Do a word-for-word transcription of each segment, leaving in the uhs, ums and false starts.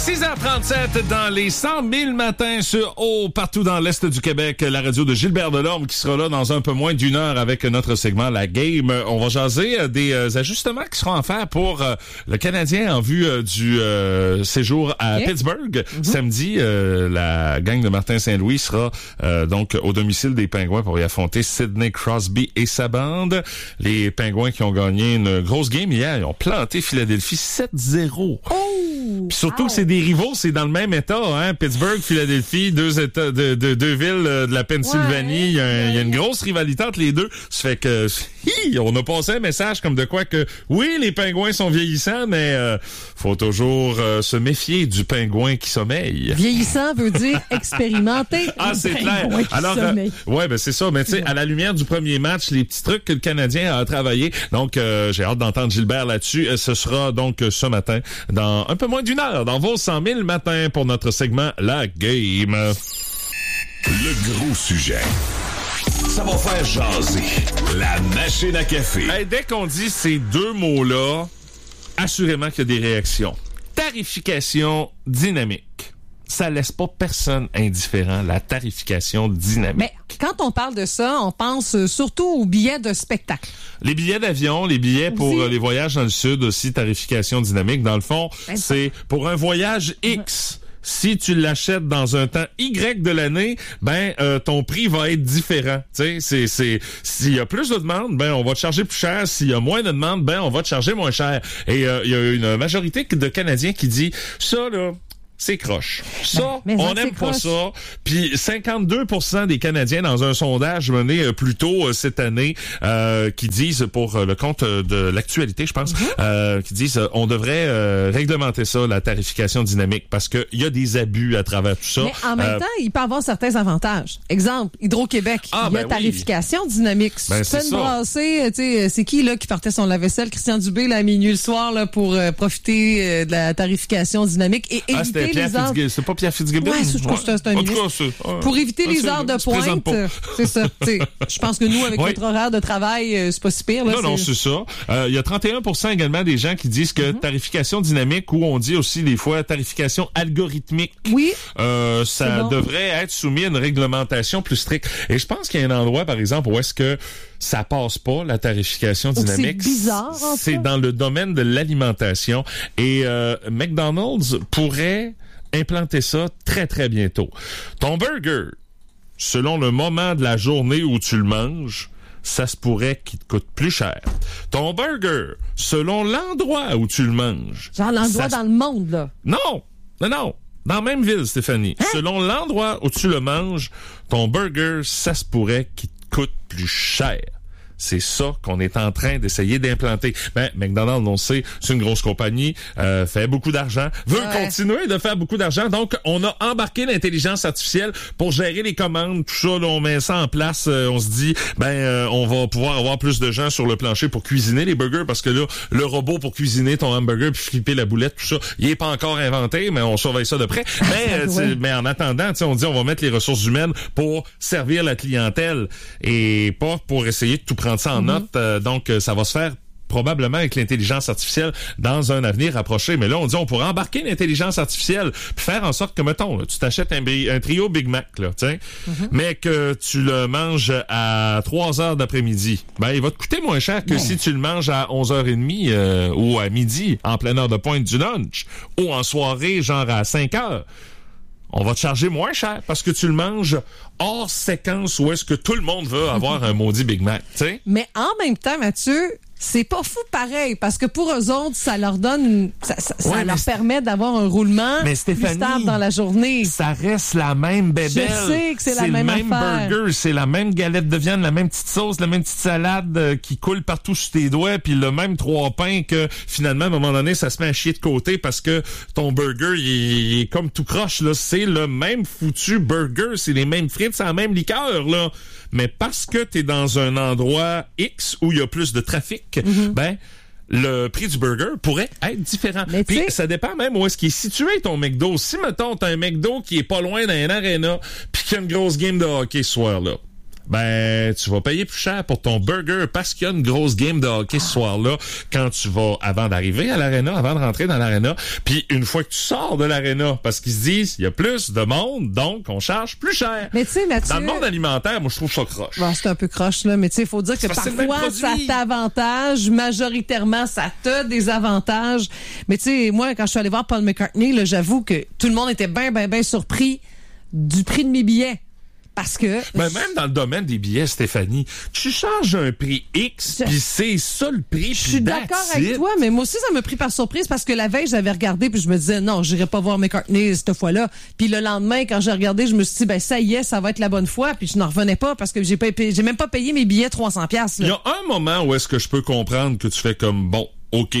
six heures trente-sept dans les cent mille matins sur haut partout dans l'Est du Québec. La radio de Gilbert Delorme qui sera là dans un peu moins d'une heure avec notre segment La Game. On va jaser des euh, ajustements qui seront à faire pour euh, le Canadien en vue euh, du euh, séjour à okay. Pittsburgh. Mm-hmm. Samedi, euh, la gang de Martin Saint-Louis sera euh, donc au domicile des Pingouins pour y affronter Sidney Crosby et sa bande. Les Pingouins qui ont gagné une grosse game hier, ils ont planté Philadelphie sept zéro. Oh! Puis surtout wow. que c'est des rivaux, c'est dans le même état, hein. Pittsburgh, Philadelphie, deux états, de, de, deux villes de la Pennsylvanie. Ouais, il, y a un, il y a une grosse rivalité entre les deux. Ça fait que, hi, on a passé un message comme de quoi que, oui, les pingouins sont vieillissants, mais euh, faut toujours euh, se méfier du pingouin qui sommeille. Vieillissant veut dire expérimenté. Ah, c'est clair. Alors, euh, ouais, ben c'est ça. Mais tu sais, à la lumière du premier match, les petits trucs que le Canadien a travaillé. Donc, euh, j'ai hâte d'entendre Gilbert là-dessus. Ce sera donc ce matin, dans un peu moins d'une heure, dans vos cent mille matins pour notre segment La Game. Le gros sujet. Ça va faire jaser. La machine à café. Hey, dès qu'on dit ces deux mots-là, assurément qu'il y a des réactions. Tarification dynamique. Ça laisse pas personne indifférent, la tarification dynamique. Mais quand on parle de ça, on pense surtout aux billets de spectacle. Les billets d'avion, les billets pour aussi. Les voyages dans le sud, aussi tarification dynamique. Dans le fond, ben, c'est pour un voyage X. Mm-hmm. Si tu l'achètes dans un temps Y de l'année, ben euh, ton prix va être différent. Tu sais, c'est c'est s'il y a plus de demandes, ben on va te charger plus cher. S'il y a moins de demandes, ben on va te charger moins cher. Et euh, il y a une majorité de Canadiens qui dit ça là. C'est croche. Ça, ben, on n'aime pas ça. Puis cinquante-deux pour cent des Canadiens dans un sondage mené euh, plus tôt euh, cette année euh, qui disent, pour euh, le compte de l'actualité, je pense, mm-hmm. euh, qui disent euh, on devrait euh, réglementer ça, la tarification dynamique, parce que il y a des abus à travers tout ça. Mais en même euh, temps, il peut avoir certains avantages. Exemple, Hydro-Québec, ah, il y a ben tarification oui. dynamique. Ben, tu fais une brassée, tu sais, c'est qui là qui partait son lave-vaisselle? Christian Dubé, là, à minuit le soir, là, pour euh, profiter euh, de la tarification dynamique et ah, éviter Pierre les heures... C'est pas Pierre Fitzgibbon? Ouais, c'est, ouais. c'est un ministre. C'est, euh, pour éviter les heures de pointe, c'est ça. Je pense que nous, avec ouais. notre horaire de travail, euh, c'est pas si pire. Là, non, c'est... non, c'est ça. Il euh, y a trente et un pour cent également des gens qui disent que mm-hmm. tarification dynamique, ou on dit aussi des fois tarification algorithmique, oui. euh, ça bon. devrait être soumis à une réglementation plus stricte. Et je pense qu'il y a un endroit, par exemple, où est-ce que ça passe pas, la tarification dynamique. C'est bizarre. C'est dans le domaine de l'alimentation. Et euh, McDonald's pourrait implanter ça très, très bientôt. Ton burger, selon le moment de la journée où tu le manges, ça se pourrait qu'il te coûte plus cher. Ton burger, selon l'endroit où tu le manges... Genre l'endroit dans se... le monde, là. Non! Non, non! Dans la même ville, Stéphanie. Hein? Selon l'endroit où tu le manges, ton burger, ça se pourrait qu'il te coûte plus cher. C'est ça qu'on est en train d'essayer d'implanter. Ben, McDonald's, on sait, c'est une grosse compagnie, euh, fait beaucoup d'argent, veut ouais. continuer de faire beaucoup d'argent. Donc, on a embarqué l'intelligence artificielle pour gérer les commandes, tout ça. Là, on met ça en place. Euh, on se dit, ben, euh, on va pouvoir avoir plus de gens sur le plancher pour cuisiner les burgers, parce que là, le robot pour cuisiner ton hamburger puis flipper la boulette, tout ça, il est pas encore inventé, mais on surveille ça de près. Mais, euh, ouais. mais en attendant, on dit, on va mettre les ressources humaines pour servir la clientèle et pas pour essayer de tout prendre ça en mm-hmm. note, euh, donc ça va se faire probablement avec l'intelligence artificielle dans un avenir rapproché. Mais là, on dit on pourrait embarquer l'intelligence artificielle puis faire en sorte que, mettons, là, tu t'achètes un, un trio Big Mac, là, tu sais, mm-hmm. mais que tu le manges à trois heures d'après-midi. Ben, il va te coûter moins cher que ouais. si tu le manges à onze heures trente euh, ou à midi, en pleine heure de pointe du lunch, ou en soirée, genre à cinq heures. On va te charger moins cher parce que tu le manges hors séquence où est-ce que tout le monde veut avoir un maudit Big Mac, tu sais. Mais en même temps, Mathieu, c'est pas fou pareil, parce que pour eux autres, ça leur donne, ça, ça, ouais, ça leur c'est... permet d'avoir un roulement mais plus stable dans la journée. Ça reste la même bébelle. Je sais que c'est, c'est la même affaire. C'est le même affaire. burger, c'est la même galette de viande, la même petite sauce, la même petite salade euh, qui coule partout sur tes doigts, puis le même trois pains que finalement, à un moment donné, ça se met à chier de côté parce que ton burger, il est, il est comme tout croche, là. C'est le même foutu burger, c'est les mêmes frites, c'est la même liqueur, là. Mais parce que t'es dans un endroit X où il y a plus de trafic, mm-hmm. ben, le prix du burger pourrait être différent. Puis ça dépend même où est-ce qu'il est situé ton McDo. Si, mettons, t'as un McDo qui est pas loin d'un aréna puis qu'il y a une grosse game de hockey ce soir-là, ben tu vas payer plus cher pour ton burger parce qu'il y a une grosse game de hockey ce soir-là quand tu vas, avant d'arriver à l'aréna, avant de rentrer dans l'aréna, puis une fois que tu sors de l'aréna, parce qu'ils se disent, il y a plus de monde, donc on charge plus cher. Mais tu sais, Mathieu... Dans le monde alimentaire, moi, je trouve ça croche. Bon, c'est un peu croche, là, mais tu sais, il faut dire que parfois, ça t'avantage, majoritairement, ça t'a des avantages. Mais tu sais, moi, quand je suis allée voir Paul McCartney, là, j'avoue que tout le monde était bien, bien, bien surpris du prix de mes billets. Parce que... Ben, même dans le domaine des billets, Stéphanie, tu charges un prix X, puis c'est ça le prix. Je suis d'accord avec toi, mais moi aussi, ça m'a pris par surprise parce que la veille, j'avais regardé puis je me disais, non, j'irai pas voir McCartney cette fois-là. Puis le lendemain, quand j'ai regardé, je me suis dit, ben ça y est, ça va être la bonne fois. Puis je n'en revenais pas parce que j'ai pas payé, j'ai même pas payé mes billets trois cents piastres. Il y a un moment où est-ce que je peux comprendre que tu fais comme, bon, OK,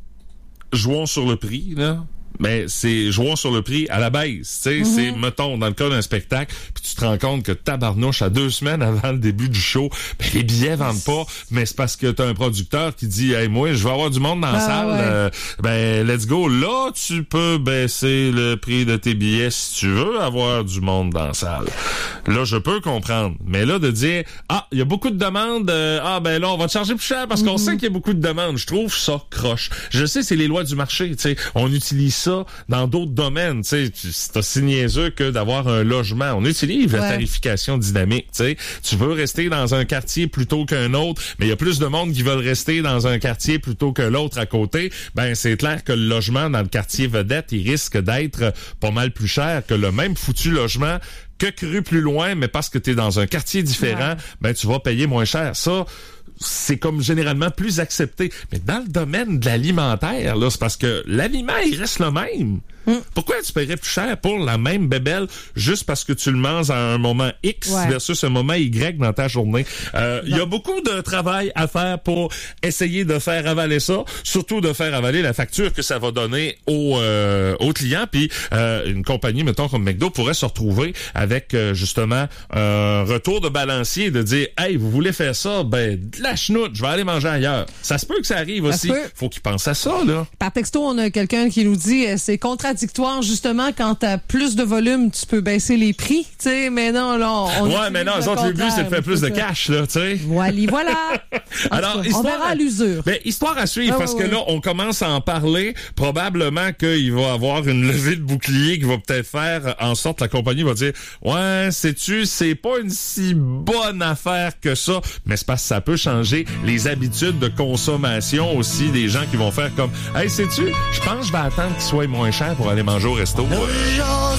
jouons sur le prix, là. Mais c'est jouons sur le prix à la baisse, tu sais, mm-hmm. c'est mettons dans le cas d'un spectacle, puis tu te rends compte que tabarnouche à deux semaines avant le début du show, ben les billets vendent pas, mais c'est parce que t'as un producteur qui dit hey moi je vais avoir du monde dans la ah, salle, ouais. euh, ben let's go, là tu peux baisser le prix de tes billets si tu veux avoir du monde dans la salle. Là je peux comprendre, mais là de dire ah il y a beaucoup de demandes, euh, ah ben là on va te charger plus cher parce mm-hmm. qu'on sait qu'il y a beaucoup de demandes, je trouve ça croche. Je sais c'est les lois du marché, tu sais, on utilise ça dans d'autres domaines, tu sais, c'est aussi niaiseux que d'avoir un logement. On utilise ouais. la tarification dynamique, tu sais. Tu veux rester dans un quartier plutôt qu'un autre, mais il y a plus de monde qui veulent rester dans un quartier plutôt que l'autre à côté. Ben, c'est clair que le logement dans le quartier vedette, il risque d'être pas mal plus cher que le même foutu logement quelques rues plus loin, mais parce que tu es dans un quartier différent, ouais. ben, tu vas payer moins cher. Ça, c'est comme généralement plus accepté. Mais dans le domaine de l'alimentaire, là, c'est parce que l'aliment, il reste le même. Mm. Pourquoi tu paierais plus cher pour la même bébelle juste parce que tu le manges à un moment X ouais. versus un moment Y dans ta journée? Euh, il y a beaucoup de travail à faire pour essayer de faire avaler ça, surtout de faire avaler la facture que ça va donner aux, euh, aux clients. Puis euh, une compagnie, mettons comme McDo, pourrait se retrouver avec euh, justement un retour de balancier, de dire « Hey, vous voulez faire ça? Ben, de la chenoute, je vais aller manger ailleurs. » Ça se peut que ça arrive ça aussi. Faut qu'ils pensent à ça, là. Par texto, on a quelqu'un qui nous dit « C'est contradictoire. Justement, quand t'as plus de volume, tu peux baisser les prix, tu sais, mais non, là, on... Ouais, mais non, eux autres, le but, c'est de faire plus de cash, là, tu sais. Voilà, voilà. Alors, cas, on verra à l'usure. Ben, histoire à suivre, ah, parce ouais, que ouais. là, on commence à en parler. Probablement qu'il va y avoir une levée de bouclier qui va peut-être faire en sorte que la compagnie va dire, ouais, sais-tu, c'est pas une si bonne affaire que ça, mais c'est parce que ça peut changer les habitudes de consommation aussi des gens qui vont faire comme, hey, sais-tu, je pense que je vais attendre qu'il soit moins cher pour aller manger au resto.